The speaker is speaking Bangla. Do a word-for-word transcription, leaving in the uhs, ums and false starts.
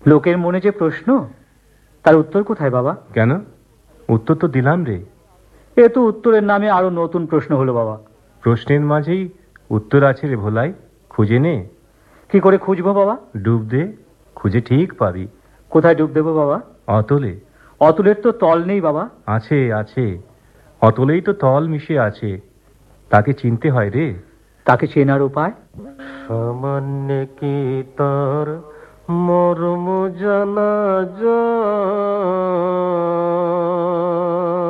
লোকের মনে যে প্রশ্ন, তার উত্তর কোথায় বাবা? কেন, উত্তর তো দিলাম রে। এ তো উত্তরের নামে আরো নতুন প্রশ্ন হলো বাবা। প্রশ্নের মাঝেই উত্তর আছে রে ভোলাই, খুঁজে নে। কি করে খুঁজবো বাবা? ডুব দে, খুঁজে ঠিক পাবি। কোথায় ডুব দেবো বাবা? অতলে। অতুলের তো তল নেই বাবা। আছে আছে, অতলেই তো তল মিশে আছে, তাকে চিনতে হয় রে। তাকে চেনার উপায়? সামান্য কি তার মর্ম জানা যায়,